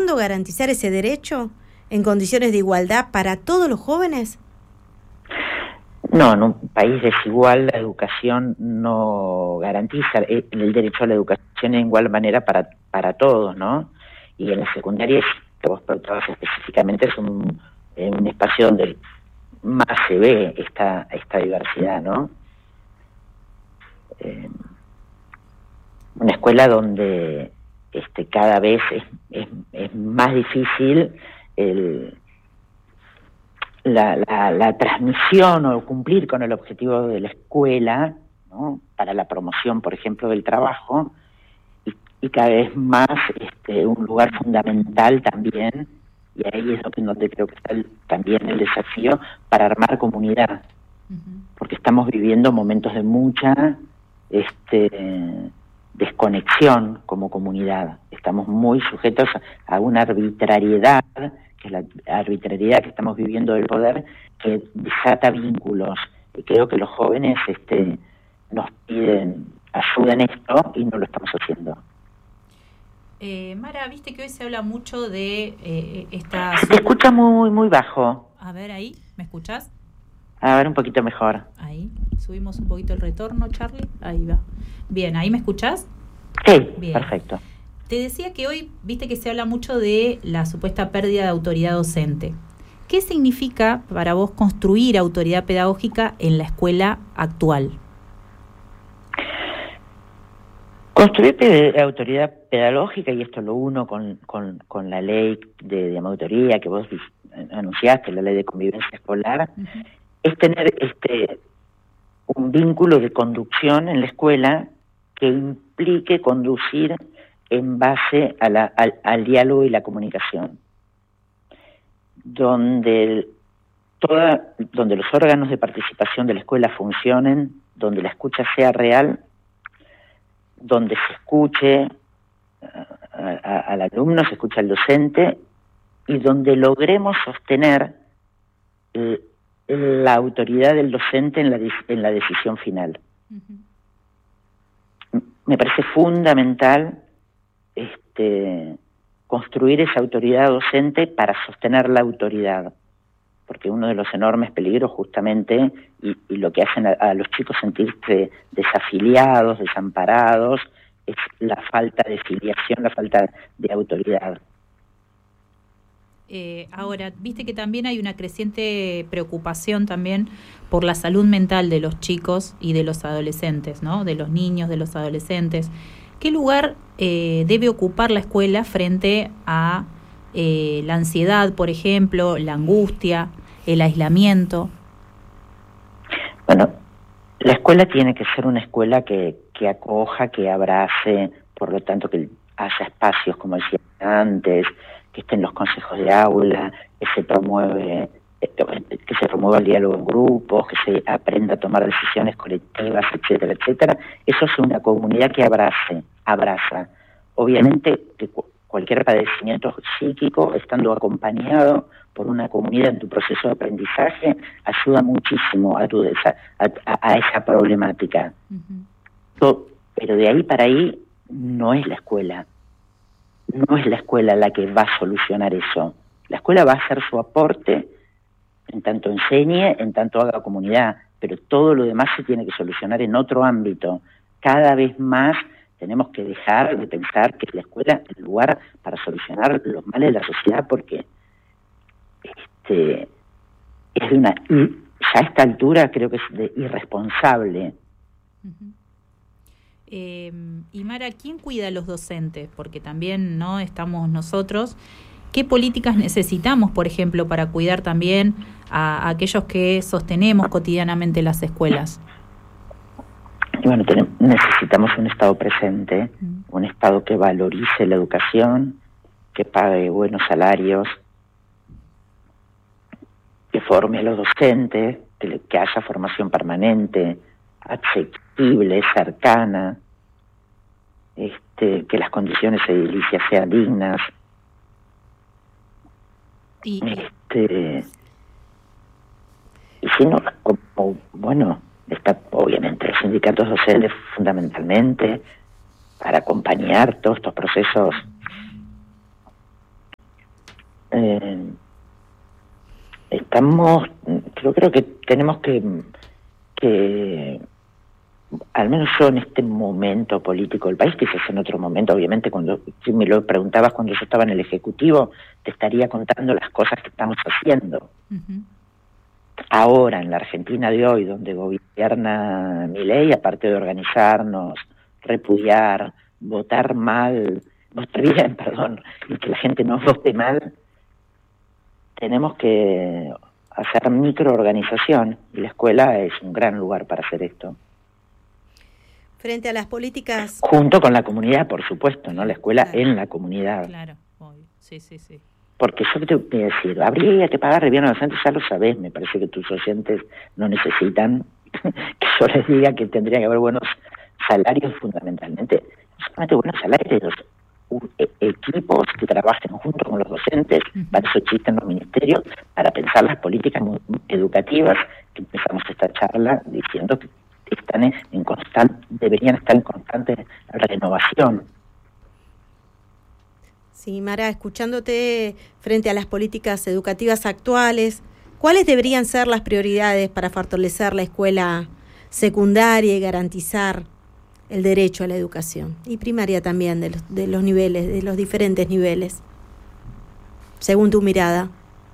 fondo garantizar ese derecho en condiciones de igualdad para todos los jóvenes? No, en un país desigual la educación no garantiza el derecho a la educación en igual manera para todos, ¿no? Y en la secundaria, que vos preguntabas específicamente, es un espacio donde más se ve esta diversidad, ¿no? Una escuela donde cada vez es más difícil la transmisión o cumplir con el objetivo de la escuela, ¿no? Para la promoción, por ejemplo, del trabajo, y cada vez más un lugar fundamental también, y ahí es donde creo que está también el desafío para armar comunidad, porque estamos viviendo momentos de mucha desconexión como comunidad. Estamos muy sujetos a una arbitrariedad, que es la arbitrariedad que estamos viviendo del poder, que desata vínculos. Y creo que los jóvenes nos piden ayuda en esto y no lo estamos haciendo. Mara, viste que hoy se habla mucho de esta... Se te escucha muy, muy bajo. A ver, ahí, ¿me escuchás? A ver, un poquito mejor. Ahí, subimos un poquito el retorno, Charlie. Ahí va. Bien, ¿ahí me escuchás? Sí, bien. Perfecto. Te decía que hoy, viste que se habla mucho de la supuesta pérdida de autoridad docente. ¿Qué significa para vos construir autoridad pedagógica en la escuela actual? Construir autoridad pedagógica, y esto lo uno con la ley de auditoría que vos anunciaste, la ley de convivencia escolar, es tener un vínculo de conducción en la escuela que implique conducir en base al diálogo y la comunicación, donde los órganos de participación de la escuela funcionen, donde la escucha sea real, donde se escuche al alumno, se escucha al docente, y donde logremos sostener la autoridad del docente en la decisión final. Me parece fundamental construir esa autoridad docente para sostener la autoridad, porque uno de los enormes peligros justamente, y lo que hacen a los chicos sentirse desafiliados, desamparados, es la falta de filiación, la falta de autoridad. Ahora, viste que también hay una creciente preocupación también por la salud mental de los chicos y de los adolescentes, ¿no? De los niños, de los adolescentes. ¿Qué lugar debe ocupar la escuela frente a la ansiedad, por ejemplo, la angustia, el aislamiento? Bueno, la escuela tiene que ser una escuela que acoja, que abrace, por lo tanto que haya espacios, como decía antes, que estén los consejos de aula, que se promueva el diálogo en grupos, que se aprenda a tomar decisiones colectivas, etcétera, etcétera. Eso es una comunidad que abraza. Obviamente que cualquier padecimiento psíquico, estando acompañado por una comunidad en tu proceso de aprendizaje, ayuda muchísimo a esa problemática. Pero de ahí para ahí no es la escuela. No es la escuela la que va a solucionar eso. La escuela va a hacer su aporte, en tanto enseñe, en tanto haga comunidad, pero todo lo demás se tiene que solucionar en otro ámbito. Cada vez más tenemos que dejar de pensar que es la escuela el lugar para solucionar los males de la sociedad, porque es de una... Ya a esta altura creo que es irresponsable. Y Mara, ¿quién cuida a los docentes? Porque también no estamos nosotros. ¿Qué políticas necesitamos, por ejemplo, para cuidar también a aquellos que sostenemos cotidianamente las escuelas? Bueno, necesitamos un Estado presente, un Estado que valorice la educación, que pague buenos salarios, que forme a los docentes, que haya formación permanente, asequible, cercana, que las condiciones edilicias sean dignas. Y si no, está obviamente los sindicatos docentes fundamentalmente para acompañar todos estos procesos creo que tenemos que, al menos yo en este momento político del país, quizás en otro momento, obviamente, si me lo preguntabas cuando yo estaba en el Ejecutivo, te estaría contando las cosas que estamos haciendo. Uh-huh. Ahora, en la Argentina de hoy, donde gobierna Milei, aparte de organizarnos, repudiar, votar bien, y que la gente no vote mal, tenemos que hacer microorganización, y la escuela es un gran lugar para hacer esto. Frente a las políticas... Junto con la comunidad, por supuesto, ¿no? La escuela claro, en la comunidad. Claro, obvio. Sí, sí, sí. Porque yo te voy a decir, habría que pagarle bien a los docentes, ya lo sabés, me parece que tus oyentes no necesitan que yo les diga que tendría que haber buenos salarios fundamentalmente. No solamente buenos salarios, equipos que trabajen junto con los docentes, para eso existen los ministerios, para pensar las políticas educativas, que empezamos esta charla diciendo que deberían estar en constante renovación. Sí, Mara, escuchándote frente a las políticas educativas actuales, ¿cuáles deberían ser las prioridades para fortalecer la escuela secundaria y garantizar el derecho a la educación? Y primaria también, de los niveles, de los diferentes niveles, según tu mirada.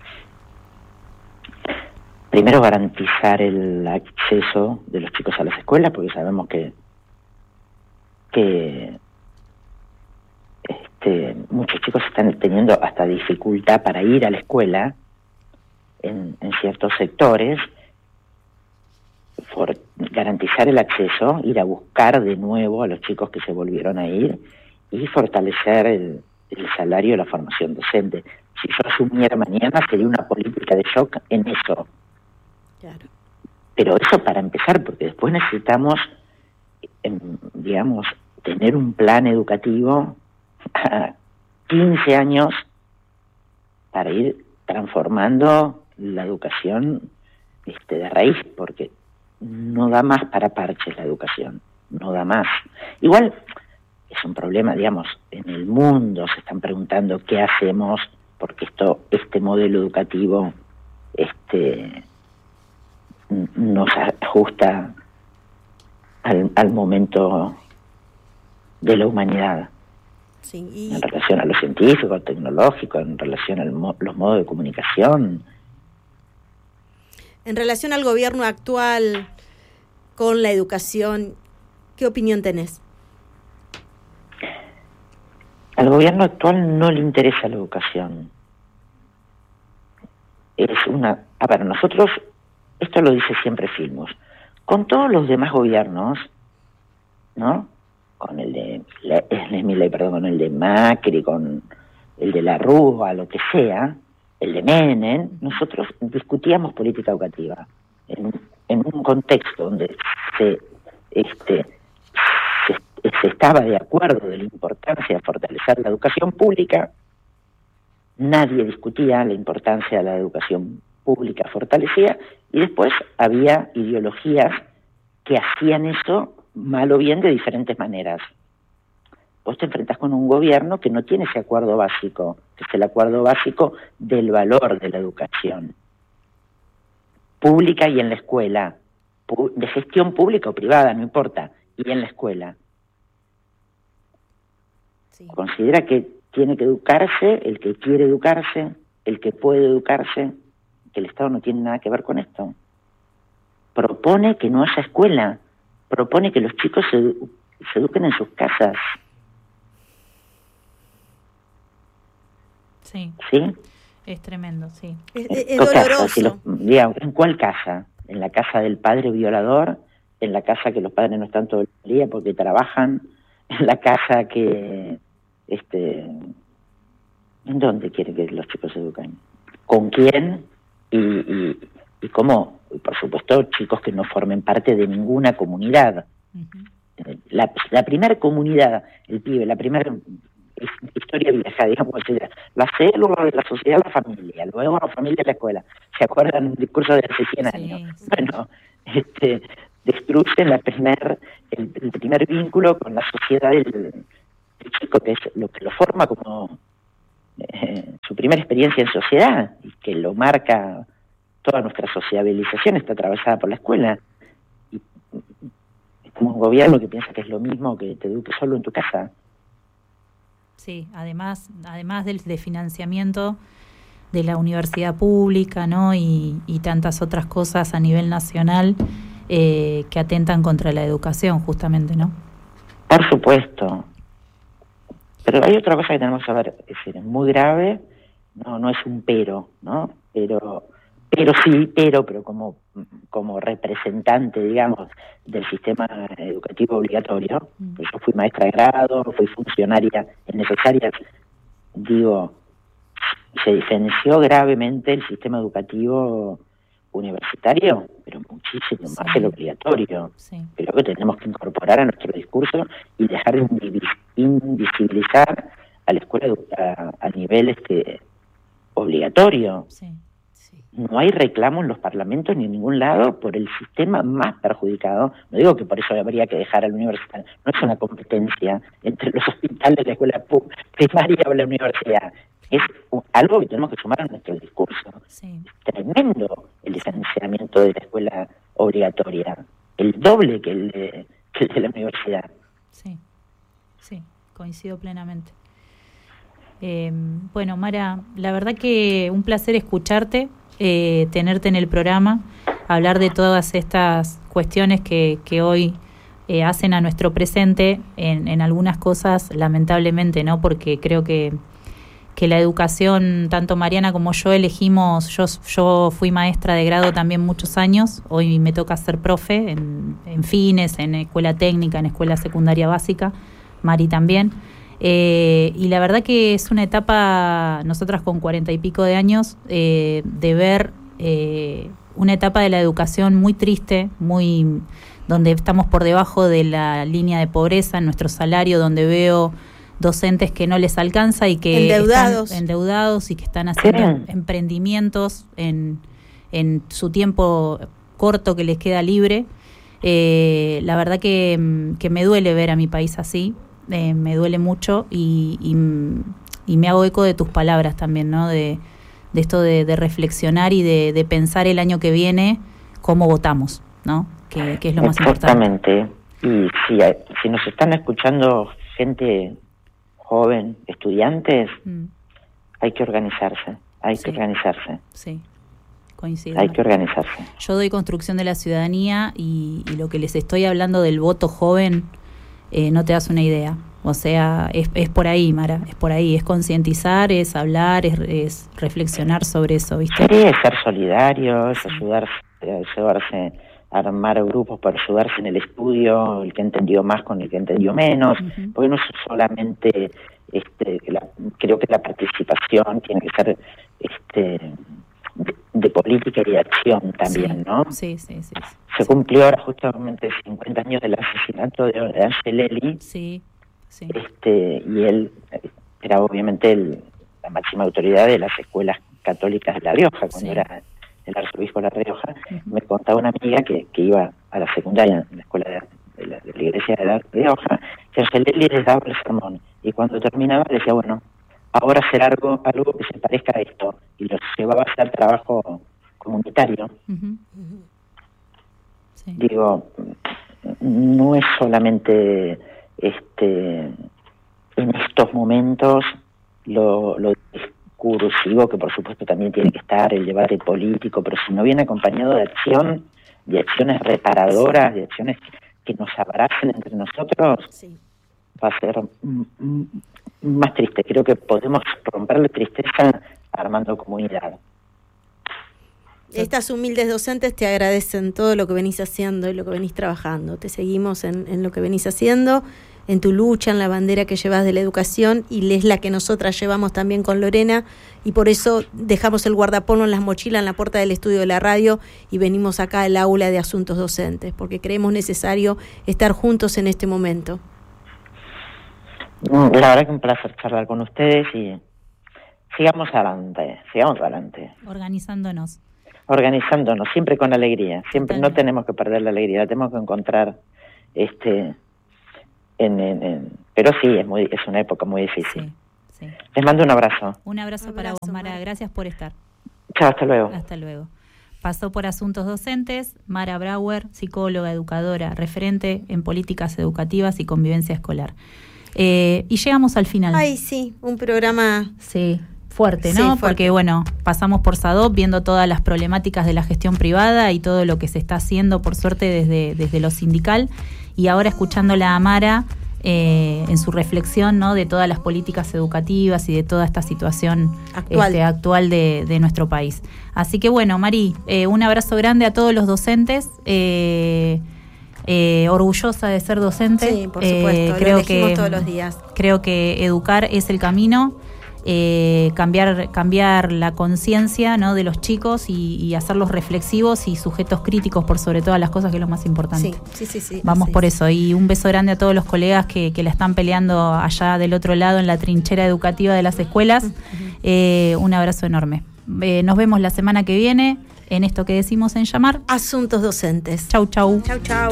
Primero, garantizar el acceso de los chicos a las escuelas, porque sabemos que muchos chicos están teniendo hasta dificultad para ir a la escuela en ciertos sectores. Garantizar el acceso, ir a buscar de nuevo a los chicos que se volvieron a ir y fortalecer el salario de la formación docente. Si yo asumiera mañana, sería una política de shock en eso. Claro. Pero eso para empezar, porque después necesitamos, digamos, tener un plan educativo a 15 años para ir transformando la educación de raíz, porque no da más para parches la educación, no da más. Igual es un problema, digamos, en el mundo se están preguntando qué hacemos, porque este modelo educativo nos ajusta al momento de la humanidad. Sí, en relación a lo científico, al tecnológico, en relación a los modos de comunicación. En relación al gobierno actual con la educación, ¿qué opinión tenés? Al gobierno actual no le interesa la educación. Para nosotros, esto lo dice siempre Filmus, con todos los demás gobiernos, ¿no? Con el de Milei, con el de Macri, con el de la Rúa, lo que sea, el de Menem, nosotros discutíamos política educativa en un contexto donde se estaba de acuerdo de la importancia de fortalecer la educación pública. Nadie discutía la importancia de la educación pública fortalecida, y después había ideologías que hacían eso mal o bien de diferentes maneras. Vos te enfrentás con un gobierno que no tiene ese acuerdo básico, que es el acuerdo básico del valor de la educación pública y en la escuela, de gestión pública o privada, no importa, y en la escuela. Sí. Considera que tiene que educarse el que quiere educarse, el que puede educarse, que el Estado no tiene nada que ver con esto. Propone que no haya escuela, propone que los chicos se eduquen en sus casas. Sí. ¿Sí? Es tremendo, sí. Es doloroso. Digamos, ¿en cuál casa? ¿En la casa del padre violador? ¿En la casa que los padres no están todo el día porque trabajan? ¿En la casa que... ¿En dónde quiere que los chicos se eduquen? ¿Con quién? Y cómo, por supuesto, chicos que no formen parte de ninguna comunidad. Uh-huh. La primera comunidad, el pibe, la primera historia vieja, digamos, la célula de la sociedad, la familia, luego la familia y la escuela. ¿Se acuerdan un discurso de hace 100 años? Sí. Bueno, destruyen el primer vínculo con la sociedad del chico, que es lo que lo forma como su primera experiencia en sociedad, y que lo marca toda nuestra sociabilización, está atravesada por la escuela. Y como un gobierno que piensa que es lo mismo que te eduque solo en tu casa. Sí, además de financiamiento de la universidad pública, ¿no? Y tantas otras cosas a nivel nacional que atentan contra la educación, justamente, ¿no? Por supuesto. Pero hay otra cosa que tenemos que saber, es decir, es muy grave, no es un pero, ¿no? Pero como representante, digamos, del sistema educativo obligatorio, pues yo fui maestra de grado, fui funcionaria en necesarias, digo, se diferenció gravemente el sistema educativo universitario, pero muchísimo más el obligatorio. Sí. Creo que tenemos que incorporar a nuestro discurso y dejar de invisibilizar a la escuela a nivel obligatorio. Sí. No hay reclamo en los parlamentos ni en ningún lado por el sistema más perjudicado. No digo que por eso habría que dejar a la universidad. No es una competencia entre los hospitales, la escuela primaria o la universidad. Es algo que tenemos que sumar a nuestro discurso. Sí. Es tremendo el diferenciamiento de la escuela obligatoria. El doble que el de la universidad. Sí, coincido plenamente. Bueno, Mara, la verdad que un placer escucharte, tenerte en el programa, hablar de todas estas cuestiones que hoy hacen a nuestro presente en algunas cosas, lamentablemente, ¿no? Porque creo que la educación, tanto Mariana como yo elegimos, yo fui maestra de grado también muchos años, hoy me toca ser profe en Fines, en escuela técnica, en escuela secundaria básica, Mari también. Y la verdad que es una etapa, nosotras con 40 y pico de años, de ver una etapa de la educación muy triste, donde estamos por debajo de la línea de pobreza en nuestro salario, donde veo docentes que no les alcanza y que están endeudados y que están haciendo emprendimientos en su tiempo corto que les queda libre. La verdad que me duele ver a mi país así. Me duele mucho y me hago eco de tus palabras también, ¿no? De esto de reflexionar y de pensar el año que viene cómo votamos, ¿no? Que es lo más importante. Exactamente. Y si nos están escuchando gente joven, estudiantes, hay que organizarse. Sí, coincido. Hay que organizarse. Yo doy construcción de la ciudadanía y lo que les estoy hablando del voto joven, no te das una idea. O sea, es por ahí, Mara, es por ahí, es concientizar, es hablar, es reflexionar sobre eso, ¿viste? Sí, es ser solidarios, ayudarse a armar grupos para ayudarse en el estudio, el que entendió más con el que entendió menos, porque no es solamente, creo que la participación tiene que ser de política y de acción también, ¿no? Sí. Se cumplió ahora justamente 50 años del asesinato de Angelelli. Sí. Y él era obviamente la máxima autoridad de las escuelas católicas de La Rioja, cuando era el arzobispo de La Rioja. Me contaba una amiga que iba a la secundaria en la escuela de la iglesia de La Rioja, que Angelelli les daba el sermón, y cuando terminaba le decía, bueno, ahora hacer algo que se parezca a esto, y los llevaba a hacer trabajo comunitario. Sí. Digo, no es solamente en estos momentos lo discursivo, que por supuesto también tiene que estar, el debate político, pero si no viene acompañado de acción, de acciones reparadoras, de acciones que nos abracen entre nosotros, va a ser más triste. Creo que podemos romper la tristeza armando comunidad. Estas humildes docentes te agradecen todo lo que venís haciendo y lo que venís trabajando. Te seguimos en lo que venís haciendo, en tu lucha, en la bandera que llevas de la educación, y es la que nosotras llevamos también con Lorena, y por eso dejamos el guardapolvo en las mochilas en la puerta del estudio de la radio y venimos acá al aula de asuntos docentes, porque creemos necesario estar juntos en este momento. La verdad que un placer charlar con ustedes y sigamos adelante. Organizándonos, siempre con alegría, siempre. Totalmente. No tenemos que perder la alegría, la tenemos que encontrar, pero sí, es una época muy difícil. Sí. Les mando un abrazo. Un abrazo para vos, Mara. Gracias por estar. Chao, hasta luego. Hasta luego. Pasó por Asuntos Docentes, Mara Brauer, psicóloga, educadora, referente en políticas educativas y convivencia escolar. Y llegamos al final. Ay, sí, un programa... Sí, fuerte, ¿no? Sí, fuerte. Porque, bueno, pasamos por SADOP viendo todas las problemáticas de la gestión privada y todo lo que se está haciendo, por suerte, desde lo sindical. Y ahora escuchándola a Mara en su reflexión, ¿no?, de todas las políticas educativas y de toda esta situación actual de nuestro país. Así que, bueno, Mari, un abrazo grande a todos los docentes. Orgullosa de ser docente. Sí, por supuesto, creo lo elegimos que todos los días. Creo que educar es el camino, cambiar la conciencia, ¿no?, de los chicos y hacerlos reflexivos y sujetos críticos por sobre todas las cosas, que es lo más importante. Sí. Vamos por eso. Y un beso grande a todos los colegas que la están peleando allá del otro lado en la trinchera educativa de las escuelas. Un abrazo enorme. Nos vemos la semana que viene en esto que decimos en llamar Asuntos Docentes. Chau, chau. Chau, chau.